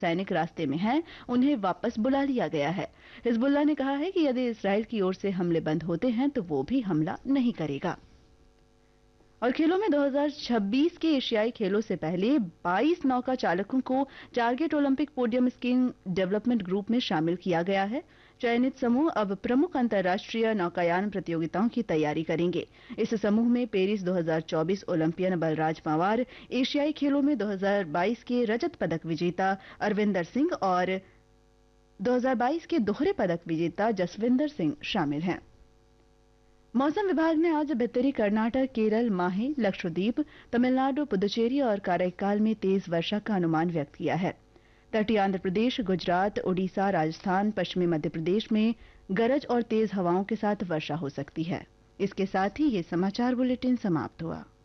सैनिक रास्ते में हैं, उन्हें वापस बुला लिया गया है। हिजबुल्लाह ने कहा है कि यदि इसराइल की ओर से हमले बंद होते हैं तो वो भी हमला नहीं करेगा। और खेलों में 2026 के एशियाई खेलों से पहले 22 नौका चालकों को target Olympic podium skiing development group में शामिल किया गया है। चयनित समूह अब प्रमुख अंतर्राष्ट्रीय नौकायान प्रतियोगिताओं की तैयारी करेंगे। इस समूह में पेरिस 2024 ओलंपियन बलराज पंवार, एशियाई खेलों में 2022 के रजत पदक विजेता अरविंदर सिंह और 2022 के दोहरे पदक विजेता जसविंदर सिंह शामिल हैं। मौसम विभाग ने आज उत्तरी कर्नाटक, केरल, माहे, लक्षद्वीप, तमिलनाडु, पुदुचेरी और काराइकाल में तेज वर्षा का अनुमान व्यक्त किया है। तटीय आंध्र प्रदेश, गुजरात, ओडिशा, राजस्थान, पश्चिमी मध्य प्रदेश में गरज और तेज हवाओं के साथ वर्षा हो सकती है। इसके साथ ही ये समाचार बुलेटिन समाप्त हुआ।